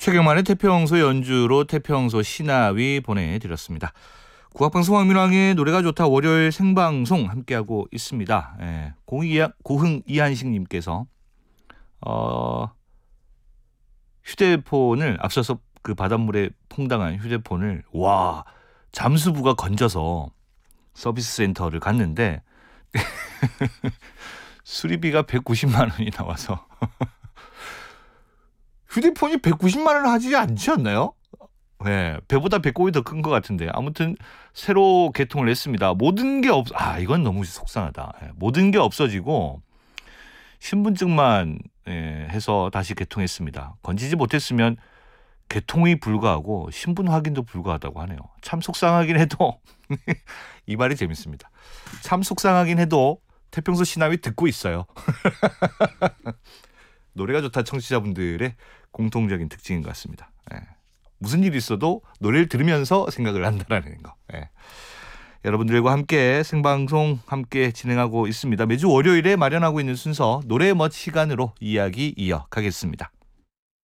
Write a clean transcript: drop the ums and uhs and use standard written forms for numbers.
최경만의 태평소 연주로 태평소 시나위 보내드렸습니다. 국악방송 황민왕의 노래가 좋다 월요일 생방송 함께하고 있습니다. 고흥 이한식님께서 휴대폰을 앞서서 그 바닷물에 퐁당한 휴대폰을 잠수부가 건져서 서비스 센터를 갔는데 수리비가 190만 원이 나와서 휴대폰이 190만 원 하지 않지 않나요? 네, 배보다 배꼽이 더 큰 것 같은데 아무튼 새로 개통을 했습니다. 모든 게 이건 너무 속상하다. 모든 게 없어지고 신분증만 해서 다시 개통했습니다. 건지지 못했으면 개통이 불가하고 신분 확인도 불가하다고 하네요. 참 속상하긴 해도 이 말이 재밌습니다. 참 속상하긴 해도 태평소 시나위 듣고 있어요. 노래가 좋다 청취자분들의 공통적인 특징인 것 같습니다. 무슨 일이 있어도 노래를 들으면서 생각을 한다라는 거. 여러분들과 함께 생방송 함께 진행하고 있습니다. 매주 월요일에 마련하고 있는 순서 노래 멋 시간으로 이야기 이어가겠습니다.